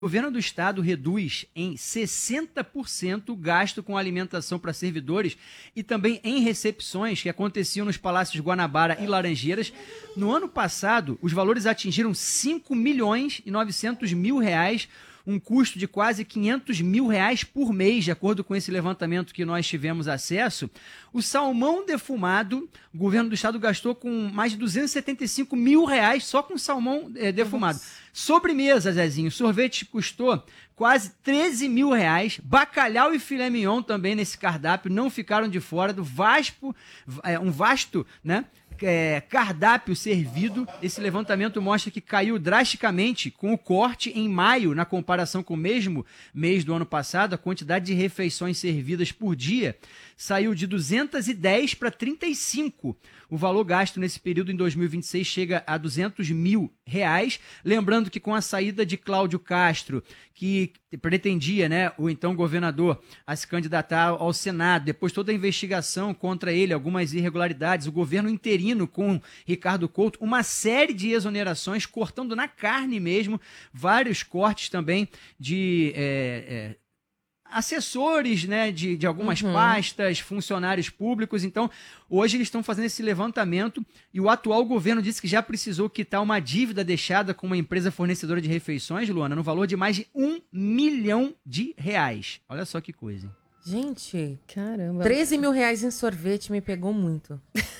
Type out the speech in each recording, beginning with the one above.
O governo do estado reduz em 60% o gasto com alimentação para servidores e também em recepções que aconteciam nos Palácios Guanabara e Laranjeiras. No ano passado, os valores atingiram 5 milhões e 900 mil reais, um custo de quase 500 mil reais por mês, de acordo com esse levantamento que nós tivemos acesso. O salmão defumado, o governo do estado gastou com mais de 275 mil reais só com salmão defumado. Nossa. Sobremesa, Zezinho, sorvete custou quase 13 mil reais, bacalhau e filé mignon também nesse cardápio não ficaram de fora do um vasto, né, cardápio servido. Esse levantamento mostra que caiu drasticamente com o corte em maio, na comparação com o mesmo mês do ano passado. A quantidade de refeições servidas por dia saiu de 210 para 35. O valor gasto nesse período em 2026 chega a 200 mil reais. Lembrando que com a saída de Cláudio Castro, que pretendia, né, o então governador, a se candidatar ao Senado, depois toda a investigação contra ele, algumas irregularidades, o governo interino com Ricardo Couto, uma série de exonerações, cortando na carne mesmo, vários cortes também de assessores, né, de algumas pastas, funcionários públicos. Então, hoje eles estão fazendo esse levantamento e o atual governo disse que já precisou quitar uma dívida deixada com uma empresa fornecedora de refeições, Luana, no valor de mais de 1 milhão de reais. Olha só que coisa. Gente, caramba. 13 mil reais em sorvete me pegou muito.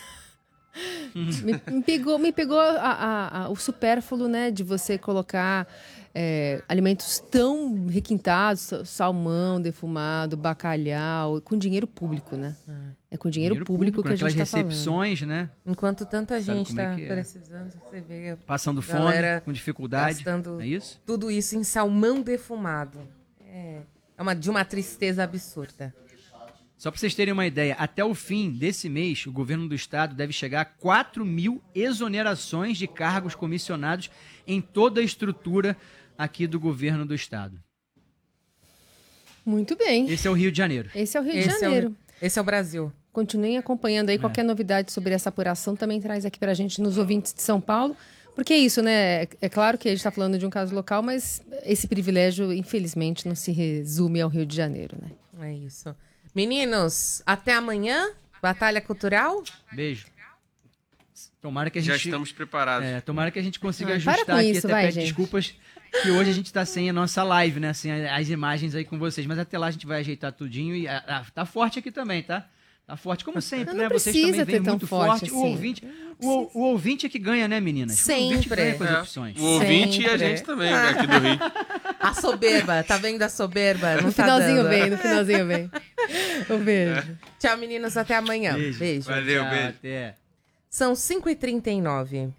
me pegou o supérfluo, né, de você colocar alimentos tão requintados, salmão defumado, bacalhau, com dinheiro público, né? É com dinheiro público que a gente está falando. Recepções, né? Enquanto tanta gente está precisando, você vê... Passando fome, com dificuldade, é isso? Tudo isso em salmão defumado. É de uma tristeza absurda. Só para vocês terem uma ideia, até o fim desse mês, o governo do estado deve chegar a 4 mil exonerações de cargos comissionados em toda a estrutura aqui do governo do estado. Muito bem. Esse é o Rio de Janeiro. Esse é o Rio de Janeiro. Esse é o Brasil. Continuem acompanhando aí. Qualquer novidade sobre essa apuração também traz aqui para a gente nos ouvintes de São Paulo. Porque é isso, né? É claro que a gente está falando de um caso local, mas esse privilégio, infelizmente, não se resume ao Rio de Janeiro, né? É isso. Meninos, até amanhã. Batalha Cultural. Beijo. Tomara que a gente... Já estamos preparados. Tomara que a gente consiga ajustar aqui. Isso, até pede desculpas que hoje a gente está sem a nossa live, né? Sem as imagens aí com vocês. Mas até lá a gente vai ajeitar tudinho. E tá forte aqui também, tá? Tá forte, como sempre, né? Vocês também vêm muito forte. Assim. O ouvinte é que ganha, né, meninas? Sempre. O ouvinte ganha com as opções. O ouvinte e a gente também, né, aqui do Rio. A soberba, tá vendo a soberba? No finalzinho vem. Um beijo. Tchau, meninos, até amanhã. Beijo. Valeu, Tchau, beijo. Até. São 5h39.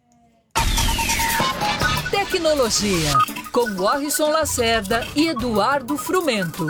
Tecnologia, com Warrison Lacerda e Eduardo Frumento.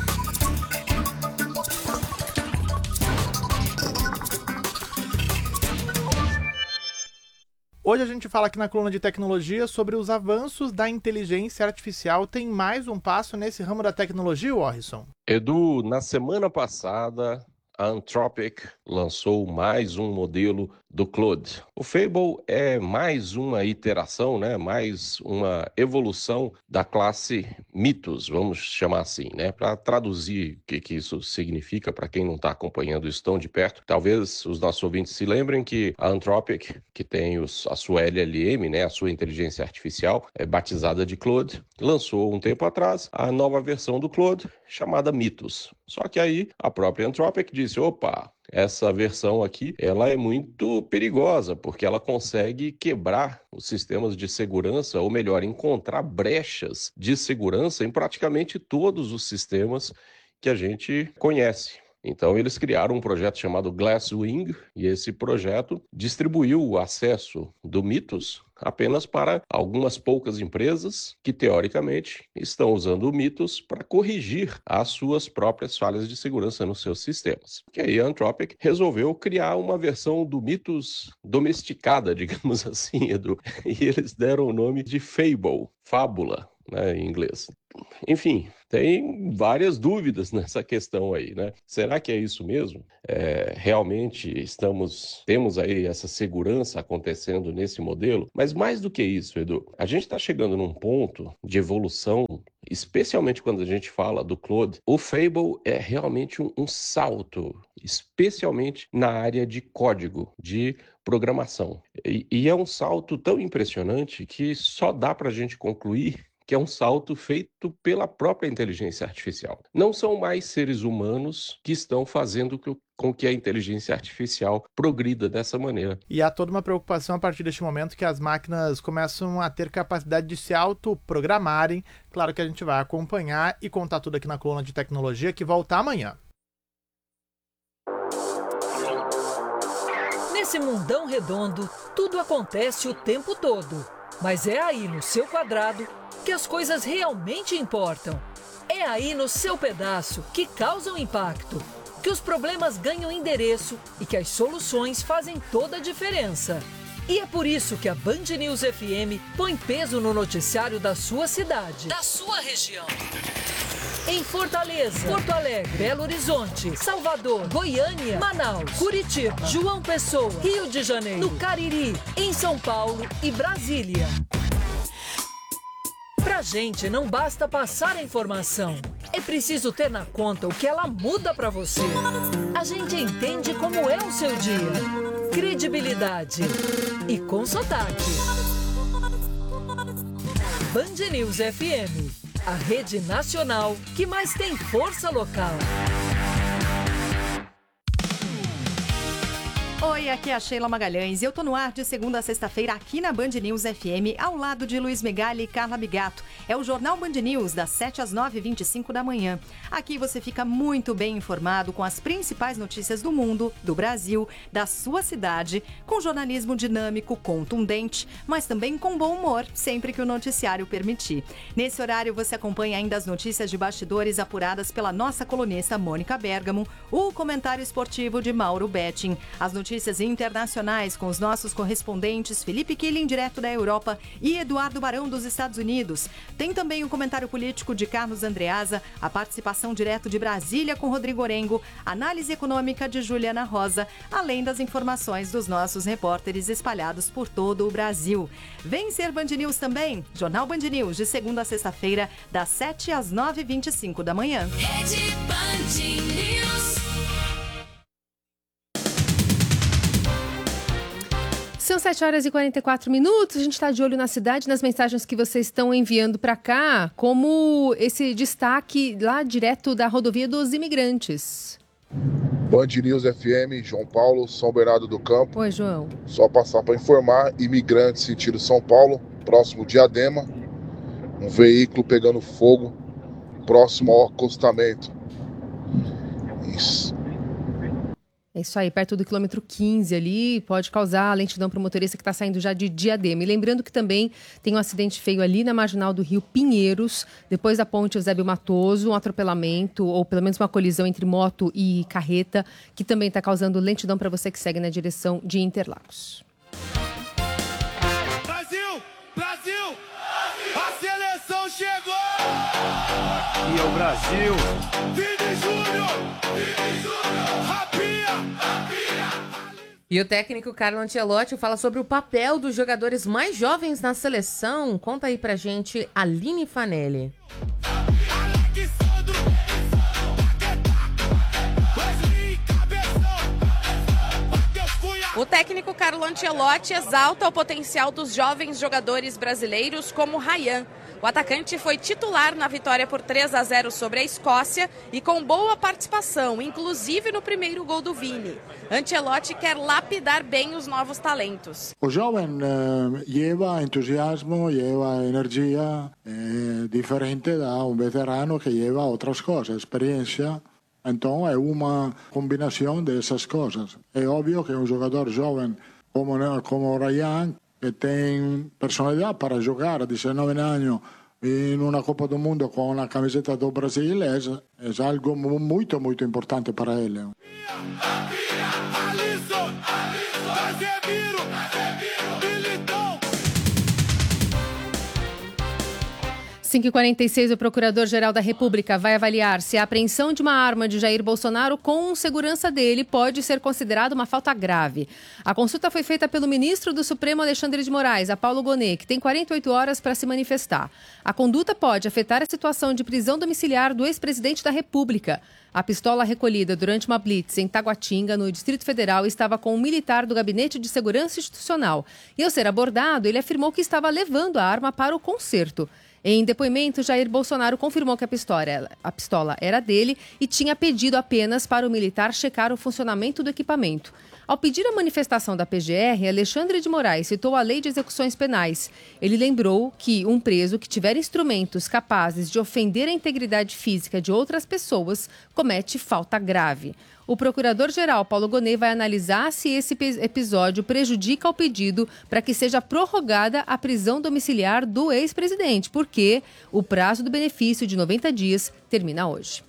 Hoje a gente fala aqui na coluna de tecnologia sobre os avanços da inteligência artificial. Tem mais um passo nesse ramo da tecnologia, Warrison? Edu, na semana passada, a Anthropic lançou mais um modelo do Claude. O Fable é mais uma iteração, né? Mais uma evolução da classe Mythos, vamos chamar assim, né? Para traduzir o que isso significa para quem não está acompanhando isso tão de perto. Talvez os nossos ouvintes se lembrem que a Anthropic, que tem a sua LLM, né? A sua inteligência artificial, batizada de Claude, lançou um tempo atrás a nova versão do Claude, chamada Mythos. Só que aí a própria Anthropic disse, opa, essa versão aqui, ela é muito perigosa, porque ela consegue quebrar os sistemas de segurança, ou melhor, encontrar brechas de segurança em praticamente todos os sistemas que a gente conhece. Então, eles criaram um projeto chamado Glasswing, e esse projeto distribuiu o acesso do Mythos apenas para algumas poucas empresas que, teoricamente, estão usando o Mythos para corrigir as suas próprias falhas de segurança nos seus sistemas. E aí a Anthropic resolveu criar uma versão do Mythos domesticada, digamos assim, Edu, e eles deram o nome de Fable, Fábula. né, em inglês. Enfim, tem várias dúvidas nessa questão aí, né? Será que é isso mesmo? Realmente temos aí essa segurança acontecendo nesse modelo? Mas mais do que isso, Edu, a gente está chegando num ponto de evolução, especialmente quando a gente fala do Claude. O Fable é realmente um salto, especialmente na área de código, de programação. E é um salto tão impressionante que só dá para a gente concluir que é um salto feito pela própria inteligência artificial. Não são mais seres humanos que estão fazendo com que a inteligência artificial progrida dessa maneira. E há toda uma preocupação a partir deste momento que as máquinas começam a ter capacidade de se autoprogramarem. Claro que a gente vai acompanhar e contar tudo aqui na coluna de tecnologia, que volta amanhã. Nesse mundão redondo, tudo acontece o tempo todo. Mas é aí no seu quadrado que as coisas realmente importam. É aí no seu pedaço que causam impacto, que os problemas ganham endereço e que as soluções fazem toda a diferença. E é por isso que a Band News FM põe peso no noticiário da sua cidade, da sua região. Em Fortaleza, Porto Alegre, Belo Horizonte, Salvador, Goiânia, Manaus, Curitiba, João Pessoa, Rio de Janeiro, no Cariri, em São Paulo e Brasília. Pra gente não basta passar a informação, é preciso ter na conta o que ela muda pra você. A gente entende como é o seu dia. Credibilidade e com sotaque. Band News FM, a rede nacional que mais tem força local. Oi, aqui é a Sheila Magalhães e eu tô no ar de segunda a sexta-feira aqui na Band News FM, ao lado de Luiz Megali e Carla Bigato. É o Jornal Band News, das 7 às 9h25 da manhã. Aqui você fica muito bem informado com as principais notícias do mundo, do Brasil, da sua cidade, com jornalismo dinâmico, contundente, mas também com bom humor, sempre que o noticiário permitir. Nesse horário você acompanha ainda as notícias de bastidores apuradas pela nossa colunista Mônica Bergamo, o comentário esportivo de Mauro Betting, as notícias internacionais com os nossos correspondentes Felipe Killing, direto da Europa, e Eduardo Barão, dos Estados Unidos. Tem também o comentário político de Carlos Andreasa, a participação direto de Brasília com Rodrigo Orengo, análise econômica de Juliana Rosa, além das informações dos nossos repórteres espalhados por todo o Brasil. Vem ser Band News também, Jornal Band News, de segunda a sexta-feira, das 7 às 9h25 da manhã. Rede Band News. São 7 horas e 44 minutos, a gente está de olho na cidade, nas mensagens que vocês estão enviando para cá, como esse destaque lá direto da rodovia dos imigrantes. Band News FM, João Paulo, São Bernardo do Campo. Oi, João. Só passar para informar, imigrantes sentido São Paulo, próximo Diadema, um veículo pegando fogo, próximo ao acostamento. Isso. É isso aí, perto do quilômetro 15 ali, pode causar lentidão para o motorista que está saindo já de Diadema. E lembrando que também tem um acidente feio ali na marginal do Rio Pinheiros, depois da ponte Eusébio Matoso, um atropelamento ou pelo menos uma colisão entre moto e carreta, que também está causando lentidão para você que segue na direção de Interlagos. Brasil! Brasil! A seleção chegou! E é o Brasil! Vini Júnior! Vini Júnior! Rapinha! E o técnico Carlo Ancelotti fala sobre o papel dos jogadores mais jovens na seleção. Conta aí pra gente, Aline Fanelli. O técnico Carlo Ancelotti exalta o potencial dos jovens jogadores brasileiros como Ryan. O atacante foi titular na vitória por 3-0 sobre a Escócia e com boa participação, inclusive no primeiro gol do Vini. Ancelotti quer lapidar bem os novos talentos. O jovem leva entusiasmo, leva energia, diferente da veterano que leva outras coisas, experiência. Então é uma combinação dessas coisas. É óbvio que um jogador jovem como o Ryan, que tem personalidade para jogar a 19 anos em uma Copa do Mundo com a camiseta do Brasil, é algo muito, muito importante para ele. 5h46, o Procurador-Geral da República vai avaliar se a apreensão de uma arma de Jair Bolsonaro com segurança dele pode ser considerada uma falta grave. A consulta foi feita pelo ministro do Supremo, Alexandre de Moraes, a Paulo Gonet, que tem 48 horas para se manifestar. A conduta pode afetar a situação de prisão domiciliar do ex-presidente da República. A pistola recolhida durante uma blitz em Taguatinga, no Distrito Federal, estava com um militar do Gabinete de Segurança Institucional. E ao ser abordado, ele afirmou que estava levando a arma para o concerto. Em depoimento, Jair Bolsonaro confirmou que a pistola era dele e tinha pedido apenas para o militar checar o funcionamento do equipamento. Ao pedir a manifestação da PGR, Alexandre de Moraes citou a Lei de Execuções Penais. Ele lembrou que um preso que tiver instrumentos capazes de ofender a integridade física de outras pessoas comete falta grave. O procurador-geral Paulo Gonet vai analisar se esse episódio prejudica o pedido para que seja prorrogada a prisão domiciliar do ex-presidente, porque o prazo do benefício de 90 dias termina hoje.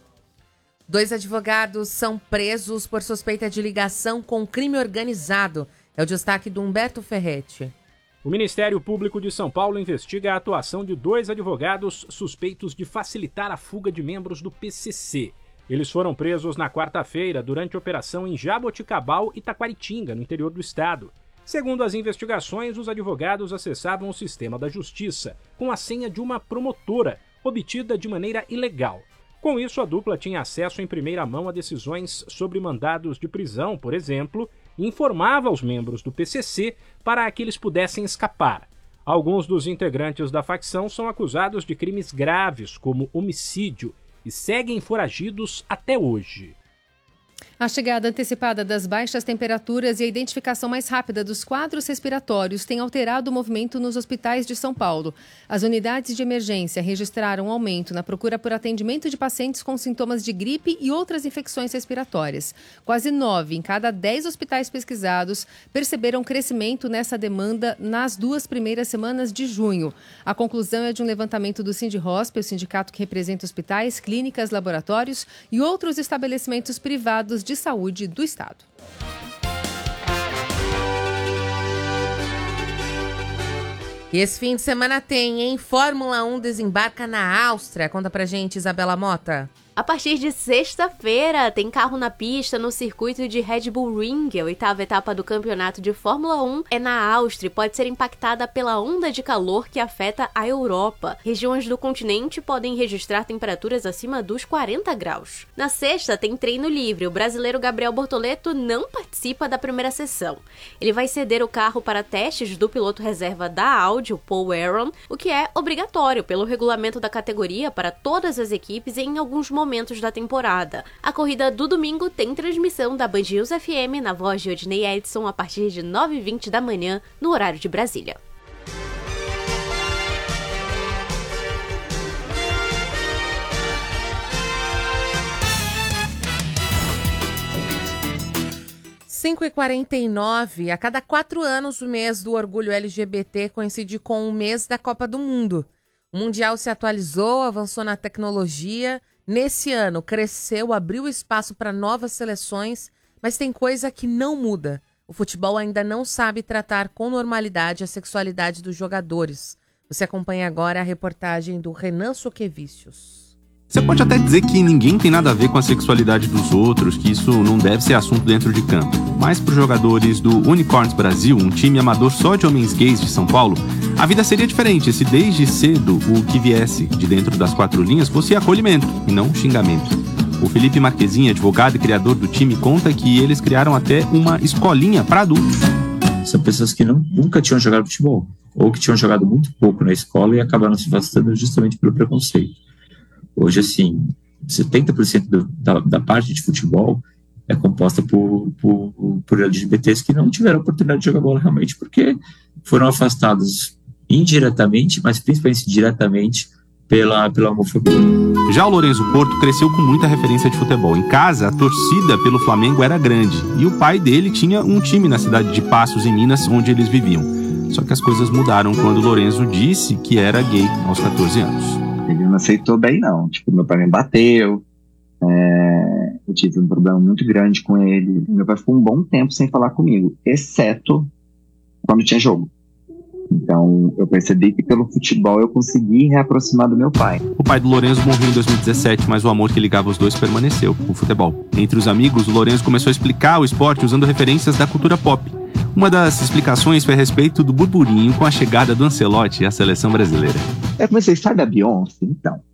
2 advogados são presos por suspeita de ligação com crime organizado. É o destaque do Humberto Ferretti. O Ministério Público de São Paulo investiga a atuação de 2 advogados suspeitos de facilitar a fuga de membros do PCC. Eles foram presos na quarta-feira durante a operação em Jaboticabal e Taquaritinga, no interior do estado. Segundo as investigações, os advogados acessavam o sistema da Justiça com a senha de uma promotora, obtida de maneira ilegal. Com isso, a dupla tinha acesso em primeira mão a decisões sobre mandados de prisão, por exemplo, e informava aos membros do PCC para que eles pudessem escapar. Alguns dos integrantes da facção são acusados de crimes graves, como homicídio, e seguem foragidos até hoje. A chegada antecipada das baixas temperaturas e a identificação mais rápida dos quadros respiratórios tem alterado o movimento nos hospitais de São Paulo. As unidades de emergência registraram um aumento na procura por atendimento de pacientes com sintomas de gripe e outras infecções respiratórias. Quase 9 em cada 10 hospitais pesquisados perceberam crescimento nessa demanda nas 2 primeiras semanas de junho. A conclusão é de um levantamento do Sindhosp, o sindicato que representa hospitais, clínicas, laboratórios e outros estabelecimentos privados de saúde do estado. E esse fim de semana tem, hein? Fórmula 1 desembarca na Áustria. Conta pra gente, Isabela Mota. A partir de sexta-feira, tem carro na pista no circuito de Red Bull Ring. A 8ª etapa do campeonato de Fórmula 1 é na Áustria e pode ser impactada pela onda de calor que afeta a Europa. Regiões do continente podem registrar temperaturas acima dos 40 graus. Na sexta, tem treino livre. O brasileiro Gabriel Bortoleto não participa da primeira sessão. Ele vai ceder o carro para testes do piloto reserva da Audi, o Paul Aron, o que é obrigatório pelo regulamento da categoria para todas as equipes em alguns momentos da temporada. A corrida do domingo tem transmissão da Band News FM na voz de Odinei Edson a partir de 9h20 da manhã, no horário de Brasília. – 5h49, a cada 4 anos o mês do orgulho LGBT coincide com o mês da Copa do Mundo. O Mundial se atualizou, avançou na tecnologia. Nesse ano, cresceu, abriu espaço para novas seleções, mas tem coisa que não muda. O futebol ainda não sabe tratar com normalidade a sexualidade dos jogadores. Você acompanha agora a reportagem do Renan Soquevicius. Você pode até dizer que ninguém tem nada a ver com a sexualidade dos outros, que isso não deve ser assunto dentro de campo. Mas para os jogadores do Unicorns Brasil, um time amador só de homens gays de São Paulo, a vida seria diferente se desde cedo o que viesse de dentro das 4 linhas fosse acolhimento e não xingamento. O Felipe Marquezin, advogado e criador do time, conta que eles criaram até uma escolinha para adultos. São pessoas que nunca tinham jogado futebol, ou que tinham jogado muito pouco na escola e acabaram se afastando justamente pelo preconceito. Hoje, assim, 70% da parte de futebol é composta por LGBTs que não tiveram oportunidade de jogar bola realmente, porque foram afastados indiretamente, mas principalmente diretamente pela homofobia. Já o Lourenço Porto cresceu com muita referência de futebol. Em casa, a torcida pelo Flamengo era grande, e o pai dele tinha um time na cidade de Passos, em Minas, onde eles viviam. Só que as coisas mudaram quando o Lourenço disse que era gay aos 14 anos. Ele não aceitou bem, não. Tipo, meu pai me bateu, eu tive um problema muito grande com ele. Meu pai ficou um bom tempo sem falar comigo, exceto quando tinha jogo. Então, eu percebi que pelo futebol eu consegui reaproximar do meu pai. O pai do Lorenzo morreu em 2017, mas o amor que ligava os dois permaneceu, o futebol. Entre os amigos, o Lorenzo começou a explicar o esporte usando referências da cultura pop. Uma das explicações foi a respeito do burburinho com a chegada do Ancelotti à seleção brasileira. Eu comecei a história da Beyoncé, então.